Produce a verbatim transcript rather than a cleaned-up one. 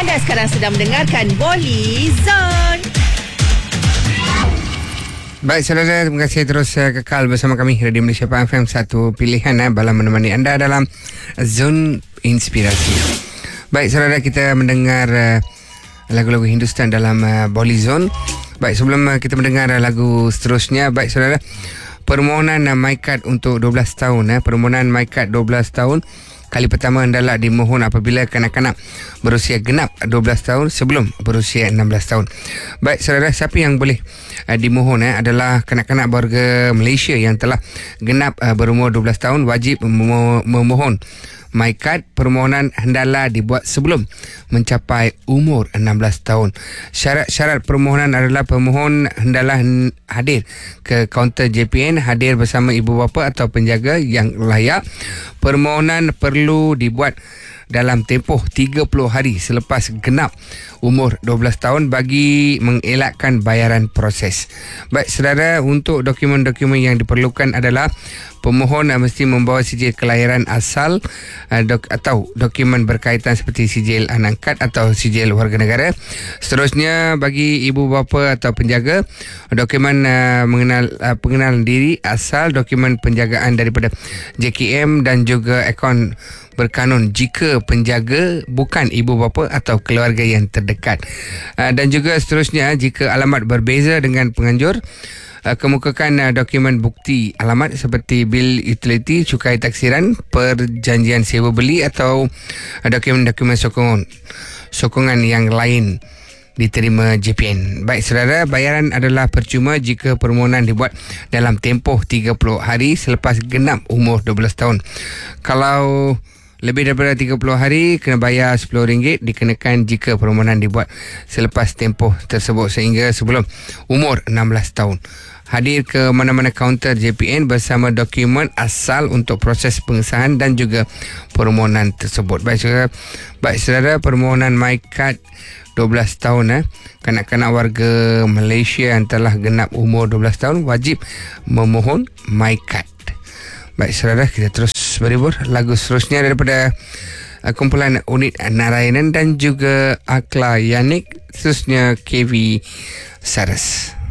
Anda sekarang sedang mendengarkan Boli Zone. Baik saudara, terima kasih terus uh, kekal bersama kami Radio Malaysia F M, satu pilihan uh, bala menemani anda dalam Zone Inspirasi. Baik saudara, kita mendengar uh, lagu-lagu Hindustan dalam uh, Boli Zone. Baik, sebelum uh, kita mendengar uh, lagu seterusnya, baik saudara, permohonan uh, MyKad untuk dua belas tahun, uh, permohonan MyKad dua belas tahun kali pertama hendaklah dimohon apabila kanak-kanak berusia genap dua belas tahun sebelum berusia enam belas tahun. Baik saudara, siapa yang boleh uh, dimohon eh, adalah kanak-kanak warga Malaysia yang telah genap uh, berumur dua belas tahun wajib mem- memohon MyKad. Permohonan hendaklah dibuat sebelum mencapai umur enam belas tahun. Syarat-syarat permohonan adalah pemohon hendaklah hadir ke kaunter J P N, hadir bersama ibu bapa atau penjaga yang layak. Permohonan perlu dibuat dalam tempoh tiga puluh hari selepas genap umur dua belas tahun bagi mengelakkan bayaran proses. Baik saudara, untuk dokumen-dokumen yang diperlukan adalah pemohon mesti membawa sijil kelahiran asal uh, dok, atau dokumen berkaitan seperti sijil anak kad atau sijil warga negara. Seterusnya, bagi ibu bapa atau penjaga, dokumen uh, mengenal uh, pengenalan diri asal, dokumen penjagaan daripada J K M dan juga akaun berkanun jika penjaga bukan ibu bapa atau keluarga yang terdekat. Uh, dan juga seterusnya, jika alamat berbeza dengan penganjur, uh, kemukakan uh, dokumen bukti alamat seperti bil utiliti, cukai taksiran, perjanjian sewa beli atau uh, dokumen-dokumen sokongan sokongan yang lain diterima J P N. Baik saudara, bayaran adalah percuma jika permohonan dibuat dalam tempoh tiga puluh hari selepas genap umur dua belas tahun. Kalau lebih daripada tiga puluh hari, kena bayar sepuluh ringgit dikenakan jika permohonan dibuat selepas tempoh tersebut sehingga sebelum umur enam belas tahun. Hadir ke mana-mana kaunter J P N bersama dokumen asal untuk proses pengesahan dan juga permohonan tersebut. Baik saudara, baik saudara permohonan MyKad dua belas tahun, eh, kanak-kanak warga Malaysia yang telah genap umur dua belas tahun wajib memohon MyKad. Baik saudara, kita terus berhibur. Lagu seterusnya daripada uh, kumpulan Unit Narayanan dan juga Akla Yanik, seterusnya K V Saras.